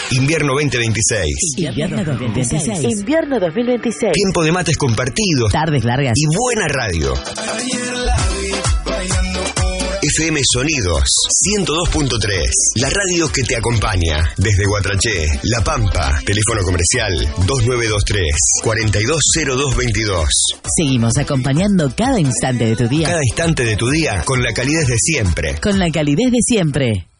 Invierno 2026. Invierno 2026. Invierno 2026. Tiempo de mates compartidos. Tardes largas. Y buena radio. FM Sonidos 102.3. La radio que te acompaña. Desde Guatraché, La Pampa. Teléfono comercial 2923 420222. Seguimos acompañando cada instante de tu día. Cada instante de tu día con la calidez de siempre. Con la calidez de siempre.